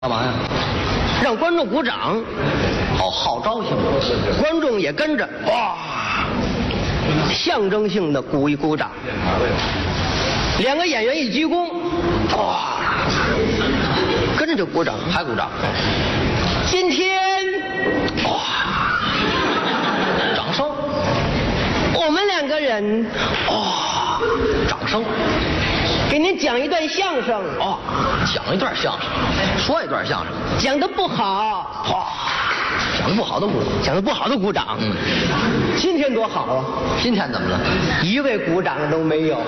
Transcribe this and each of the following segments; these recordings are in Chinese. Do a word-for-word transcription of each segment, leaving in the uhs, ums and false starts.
干嘛呀？ 让观众鼓掌。 哦，号召性， 观众也跟着哇，象征性的鼓一鼓掌。两个演员一鞠躬，哇，跟着就鼓掌， 还鼓掌。 今天哇， 掌声。 我们两个人哦，掌声。 给您讲一段相声。 哦，讲一段相声，说一段相声。 讲得不好， 哇，讲得不好的鼓掌， 讲得不好的鼓掌。 嗯， 今天多好啊！ 今天怎么了？ 一位鼓掌都没有。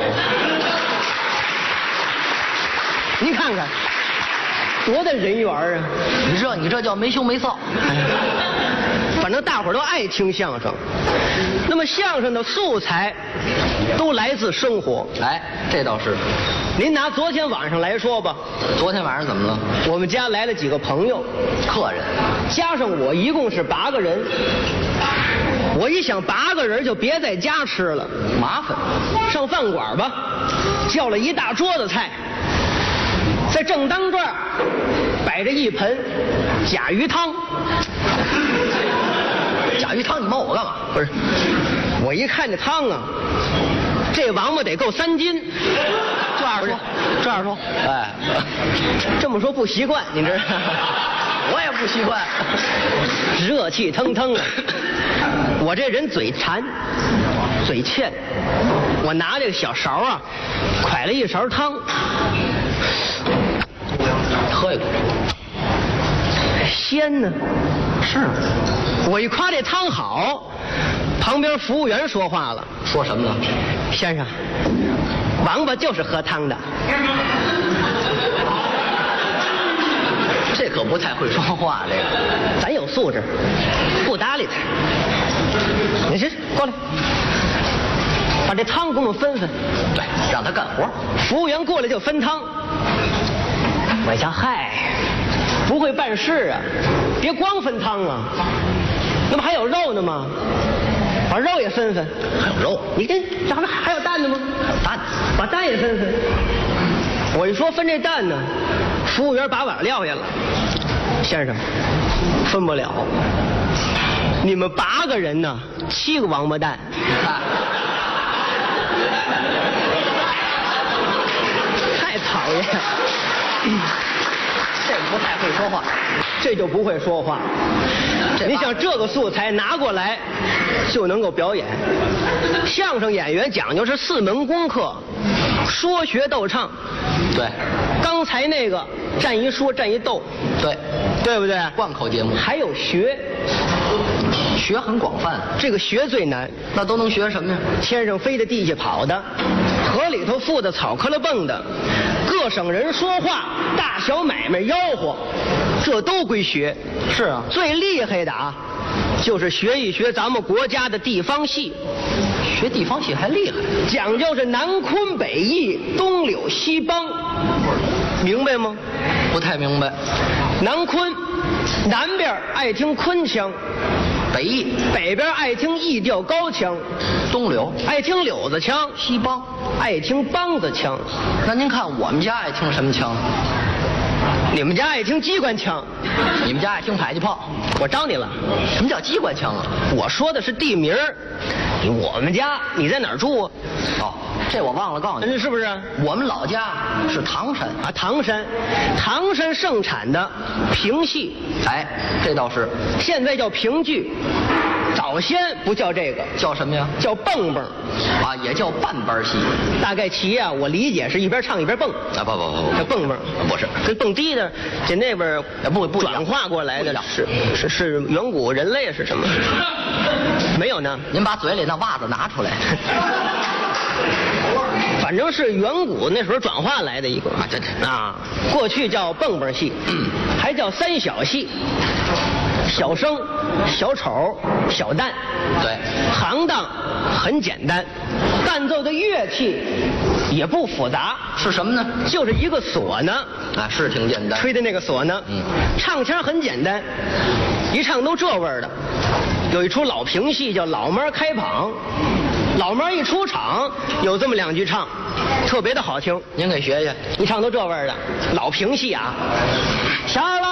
您看看，多大人缘啊！ 你这你这叫没羞没臊。 反正大伙儿都爱听相声。那么相声的素材都来自生活。 哎，这倒是。 您拿昨天晚上来说吧。 昨天晚上怎么了？ 我们家来了几个朋友， 客人， 加上我一共是八个人。我一想，八个人就别在家吃了， 麻烦， 上饭馆吧。叫了一大桌子菜，在正当这儿摆着一盆甲鱼汤。 甲鱼汤，你冒我干嘛？ 不是，我一看这汤啊，这王八得够三斤。 这样说，这样说，哎， 这么说不习惯，你知道？ 我也不习惯， 热气腾腾的。我这人嘴馋，嘴欠，我拿这个小勺啊，㧟了一勺汤， 喝一口， 鲜呢。 是， 我一夸这汤好，旁边服务员说话了， 说什么呢？ 先生，王八就是喝汤的。 这可不太会说话，这个咱有素质，不搭理他。你这过来，把这汤给我们分分。 对，让他干活。 服务员过来就分汤。我想嗨，不会办事啊，别光分汤啊，那不还有肉呢吗？把肉也分分。 还有肉？ 你这这还还有蛋呢吗？ 还有蛋， 把蛋也分分。我一说分这蛋呢，服务员把碗撂下了。先生，分不了。你们八个人呢，七个王八蛋。 啊、 太讨厌了。 这不太会说话， 这就不会说话。你想这个素材拿过来就能够表演。相声演员讲究是四门功课，说学逗唱。 对， 刚才那个站一说站一逗， 对， 对不对？ 贯口节目。 还有学， 学很广泛， 这个学最难。 那都能学什么呀？ 天上飞的，地下跑的，河里头浮的，草磕了蹦的，各省人说话，大小买卖吆喝，这都归学。 是啊， 最厉害的啊，就是学一学咱们国家的地方戏。 学地方戏还厉害， 讲究是南昆北弋，东柳西梆，明白吗？ 不太明白。 南昆，南边爱听昆腔， 北弋， 北边爱听弋调高腔， 东柳爱听柳子腔， 西梆爱听梆子腔。 那您看我们家爱听什么腔？ 你们家爱听机关枪， 你们家爱听迫击炮。 我招你了。 什么叫机关枪啊？ 我说的是地名。我们家你在哪儿住啊？ 哦，这我忘了告诉你， 是不是？ 我们老家是唐山啊，唐山，唐山盛产的评戏。 哎，这倒是。 现在叫评剧，早先不叫这个， 叫什么呀？ 叫蹦蹦。 啊，也叫半班戏。 大概其啊，我理解是一边唱一边蹦。 啊，不不不不， 叫蹦蹦， 不是， 跟蹦迪的这那边不不转化过来的是是是远古人类是什么？没有呢。 您把嘴里那袜子拿出来。 反正是远古那时候转化来的一个啊，这这啊，过去叫蹦蹦戏，嗯，还叫三小戏。小生、小丑、小旦， 对， 行当很简单，伴奏的乐器也不复杂， 是什么呢？ 就是一个唢呐， 啊，是挺简单， 吹的那个唢呐， 嗯， 唱腔很简单，一唱都这味儿的。有一出老评戏叫《老妈开膀》，老妈一出场有这么两句唱，特别的好听。 您给学学， 一唱都这味儿的老评戏啊。 下来。